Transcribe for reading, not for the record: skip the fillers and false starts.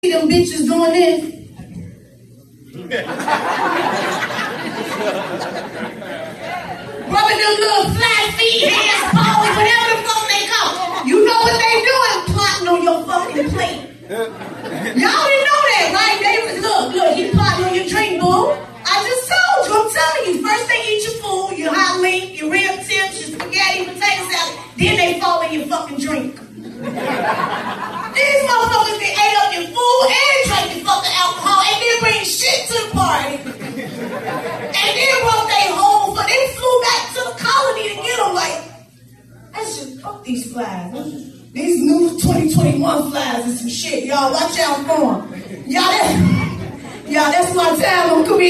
them bitches doing this. Rubbing them little flat feet, hands, paws, whatever the fuck they call. You know what they doing? Plotting on your fucking plate. Y'all didn't know that, right? They was, look, he plotting on your drink, boo. I just told you, I'm telling you. First they eat your food, your hot link, your rib tips, your spaghetti, potato salad. Then they fall in your fucking drink. These motherfuckers that ate up your food and drank your fucking alcohol and then bring shit to the party. And then brought they home, but they flew back to the colony to get them. Like, that's just fuck these flies. These new 2021 flies and some shit. Y'all watch out for them. Y'all, that's my time. I'm coming.